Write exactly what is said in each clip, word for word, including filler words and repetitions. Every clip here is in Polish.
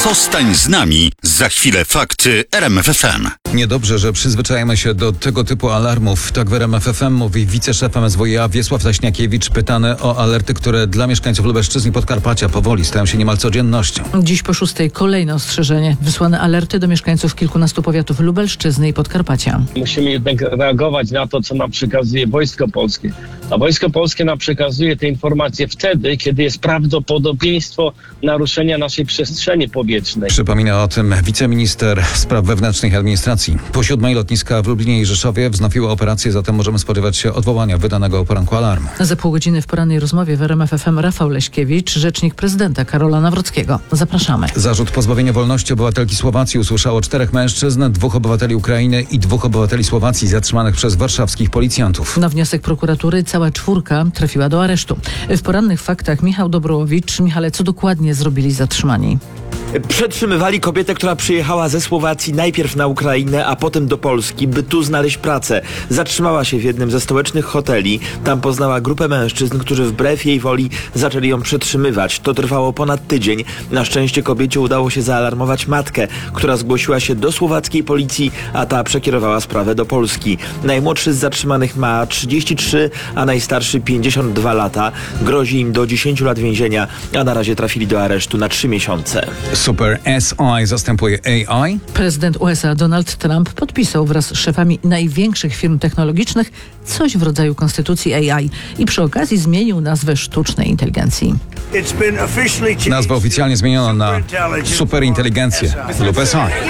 Zostań z nami. Za chwilę fakty R M F F M. Niedobrze, że przyzwyczajamy się do tego typu alarmów. Tak w R M F F M mówi wiceszef M S W iA Wiesław Taśniakiewicz, pytany o alerty, które dla mieszkańców Lubelszczyzny i Podkarpacia powoli stają się niemal codziennością. Dziś po szóstej kolejne ostrzeżenie. Wysłane alerty do mieszkańców kilkunastu powiatów Lubelszczyzny i Podkarpacia. Musimy jednak reagować na to, co nam przekazuje Wojsko Polskie. A Wojsko Polskie nam przekazuje te informacje wtedy, kiedy jest prawdopodobieństwo naruszenia naszej przestrzeni powietrznej. Przypomina o tym wiceminister spraw wewnętrznych i administracji. Po siódmej lotniska w Lublinie i Rzeszowie wznowiły operację, zatem możemy spodziewać się odwołania wydanego o poranku alarmu. Za pół godziny w porannej rozmowie w R M F F M Rafał Leśkiewicz, rzecznik prezydenta Karola Nawrockiego. Zapraszamy. Zarzut pozbawienia wolności obywatelki Słowacji usłyszało czterech mężczyzn, dwóch obywateli Ukrainy i dwóch obywateli Słowacji zatrzymanych przez warszawskich policjantów. Na wniosek prokuratury cała czwórka trafiła do aresztu. W porannych faktach Michał Dobrołowicz. Michale, co dokładnie zrobili zatrzymani? Przetrzymywali kobietę, która przyjechała ze Słowacji najpierw na Ukrainę, a potem do Polski, by tu znaleźć pracę. Zatrzymała się w jednym ze stołecznych hoteli. Tam poznała grupę mężczyzn, którzy wbrew jej woli zaczęli ją przetrzymywać. To trwało ponad tydzień. Na szczęście kobiecie udało się zaalarmować matkę, która zgłosiła się do słowackiej policji, a ta przekierowała sprawę do Polski. Najmłodszy z zatrzymanych ma trzydzieści trzy, a najstarszy pięćdziesiąt dwa lata. Grozi im do dziesięciu lat więzienia, a na razie trafili do aresztu na trzy miesiące. Super S I zastępuje A I? Prezydent U S A Donald Trump podpisał wraz z szefami największych firm technologicznych coś w rodzaju konstytucji A I i przy okazji zmienił nazwę sztucznej inteligencji. Nazwa oficjalnie zmieniono na superinteligencję lub S I.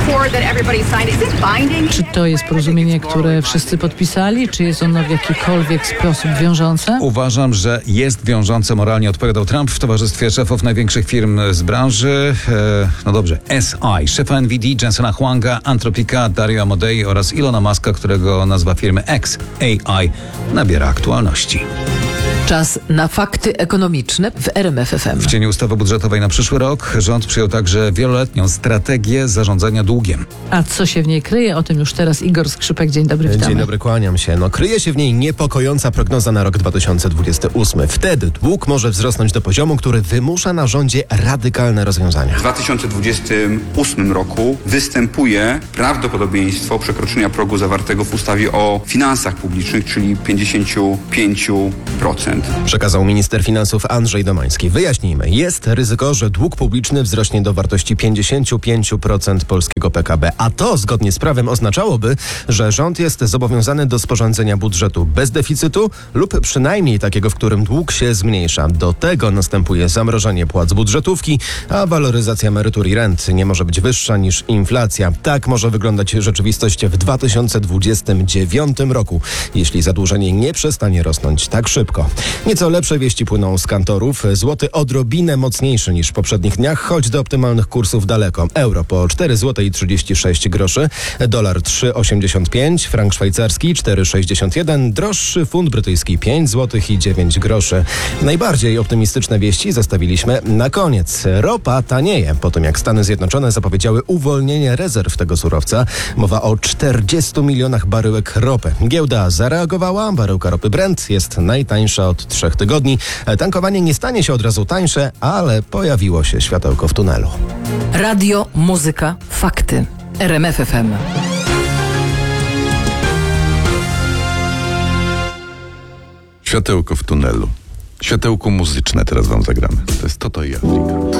Czy to jest porozumienie, które wszyscy podpisali, czy jest ono w jakikolwiek sposób wiążące? Uważam, że jest wiążące moralnie, odpowiadał Trump w towarzystwie szefów największych firm z branży. E, no dobrze, S I, szefa N V D, Jensena Huanga, Anthropica, Dario Amodei oraz Ilona Muska, którego nazwa firmy X, A I, nabiera aktualności. Czas na fakty ekonomiczne w R M F F M. W cieniu ustawy budżetowej na przyszły rok rząd przyjął także wieloletnią strategię zarządzania długiem. A co się w niej kryje? O tym już teraz Igor Skrzypek. Dzień dobry, witamy. Dzień dobry, kłaniam się. No, kryje się w niej niepokojąca prognoza na rok dwa tysiące dwudziesty ósmy. Wtedy dług może wzrosnąć do poziomu, który wymusza na rządzie radykalne rozwiązania. W dwa tysiące dwudziestym ósmym roku występuje prawdopodobieństwo przekroczenia progu zawartego w ustawie o finansach publicznych, czyli pięćdziesiąt pięć procent. Przekazał minister finansów Andrzej Domański. Wyjaśnijmy, jest ryzyko, że dług publiczny wzrośnie do wartości pięćdziesiąt pięć procent polskiego P K B, a to zgodnie z prawem oznaczałoby, że rząd jest zobowiązany do sporządzenia budżetu bez deficytu lub przynajmniej takiego, w którym dług się zmniejsza. Do tego następuje zamrożenie płac budżetówki, a waloryzacja emerytur i rent nie może być wyższa niż inflacja. Tak może wyglądać rzeczywistość w dwa tysiące dwudziestym dziewiątym roku, jeśli zadłużenie nie przestanie rosnąć tak szybko. Nieco lepsze wieści płyną z kantorów. Złoty odrobinę mocniejszy niż w poprzednich dniach, choć do optymalnych kursów daleko. Euro po cztery złote trzydzieści sześć groszy, dolar trzy osiemdziesiąt pięć, frank szwajcarski cztery sześćdziesiąt jeden, droższy funt brytyjski pięć złotych i dziewięć groszy. Najbardziej optymistyczne wieści zostawiliśmy na koniec. Ropa tanieje po tym, jak Stany Zjednoczone zapowiedziały uwolnienie rezerw tego surowca. Mowa o czterdziestu milionach baryłek ropy. Giełda zareagowała, baryłka ropy Brent jest najtańsza od trzech tygodni. Tankowanie nie stanie się od razu tańsze, ale pojawiło się światełko w tunelu. Radio, muzyka, fakty. R M F F M. Światełko w tunelu. Światełko muzyczne teraz wam zagramy. To jest Toto i Afryka.